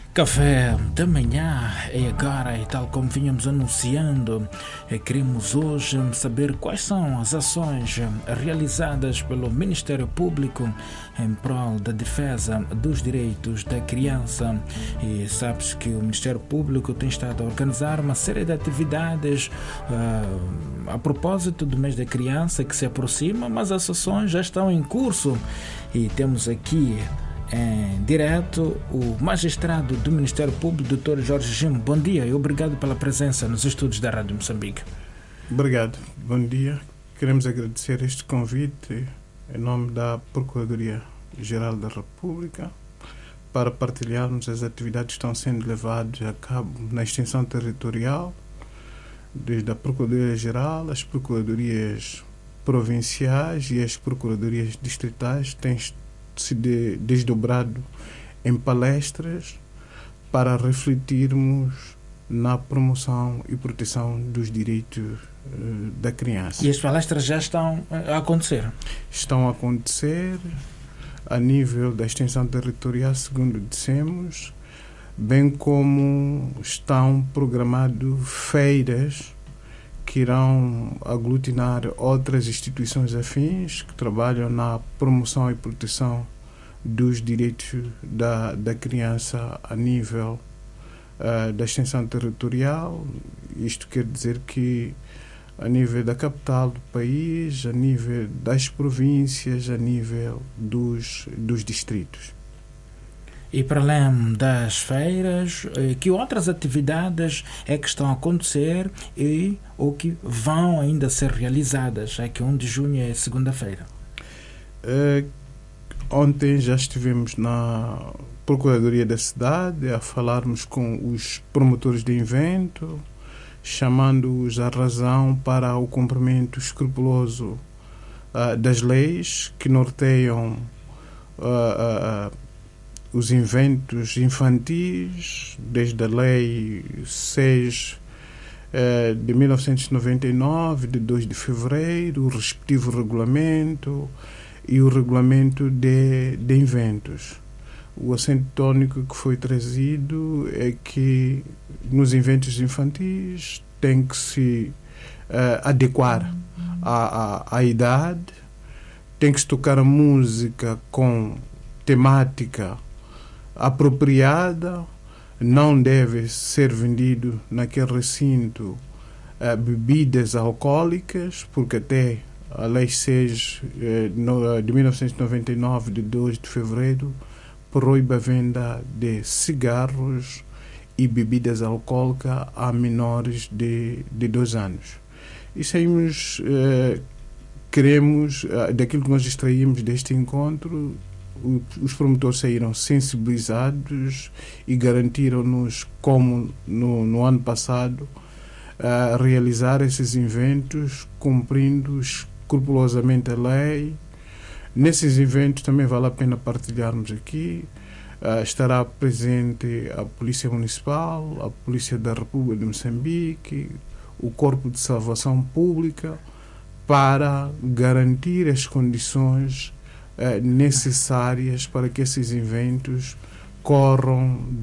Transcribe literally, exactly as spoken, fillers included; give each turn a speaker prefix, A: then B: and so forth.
A: Café da manhã é agora e tal como vínhamos anunciando, queremos hoje saber quais são as ações realizadas pelo Ministério Público em prol da defesa dos direitos da criança. E sabes que o Ministério Público tem estado a organizar uma série de atividades uh, a propósito do mês da criança que se aproxima, mas as ações já estão em curso e temos aqui em direto o magistrado do Ministério Público, doutor Jorge Gimo. Bom dia e obrigado pela presença nos estúdios da Rádio Moçambique.
B: Obrigado, bom dia. Queremos agradecer este convite em nome da Procuradoria-Geral da República para partilharmos as atividades que estão sendo levadas a cabo na extensão territorial, desde a Procuradoria-Geral, as Procuradorias provinciais e as Procuradorias distritais têm se de, desdobrado em palestras para refletirmos na promoção e proteção dos direitos uh, da criança.
A: E as palestras já estão a acontecer?
B: Estão a acontecer a nível da extensão territorial, segundo dissemos, bem como estão programadas feiras que irão aglutinar outras instituições afins que trabalham na promoção e proteção dos direitos da, da criança a nível uh, da extensão territorial. Isto quer dizer que a nível da capital do país, a nível das províncias, a nível dos, dos distritos.
A: E para além das feiras, que outras atividades é que estão a acontecer e ou que vão ainda ser realizadas? É que um de junho é segunda-feira.
B: Uh, ontem já estivemos na Procuradoria da Cidade a falarmos com os promotores de evento, chamando-os à razão para o cumprimento escrupuloso uh, das leis que norteiam uh, uh, os eventos infantis, desde a Lei seis eh, de mil novecentos e noventa e nove, de dois de fevereiro, o respectivo regulamento e o regulamento de, de eventos. O acento tónico que foi trazido é que nos eventos infantis tem que se eh, adequar à, à, à idade, tem que se tocar a música com temática apropriada, não deve ser vendido naquele recinto uh, bebidas alcoólicas, porque até a Lei seis uh, no, de mil novecentos e noventa e nove, de dois de fevereiro, proíbe a venda de cigarros e bebidas alcoólicas a menores de, de dois anos. E saímos, uh, queremos, uh, daquilo que nós extraímos deste encontro, os promotores saíram sensibilizados e garantiram-nos, como no, no ano passado, a realizar esses eventos cumprindo escrupulosamente a lei. Nesses eventos também vale a pena partilharmos aqui. Uh, estará presente a Polícia Municipal, a Polícia da República de Moçambique, o Corpo de Salvação Pública, para garantir as condições necessárias para que esses eventos corram